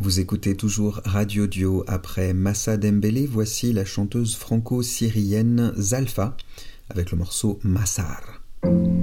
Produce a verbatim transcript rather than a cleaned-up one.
Vous écoutez toujours Radio Dio. Après Massa Dembélé, voici la chanteuse franco-syrienne Zalfa avec le morceau Massar.